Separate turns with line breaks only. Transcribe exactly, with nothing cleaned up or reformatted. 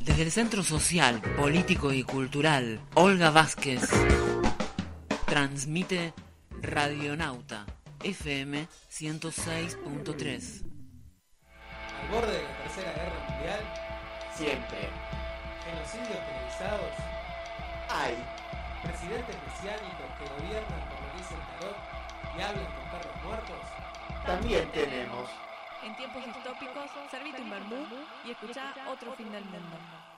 Desde el Centro Social, Político y Cultural Olga Vázquez transmite Radionauta F M ciento seis punto tres.
Al borde de la Tercera Guerra Mundial,
siempre.
Genocidios televisados,
hay.
Presidentes mesiánicos que gobiernan como dice el tarot y hablan con perros muertos,
también tenemos.
En tiempos distópicos, servite un vermú y escuchá Otro Fin del Mundo.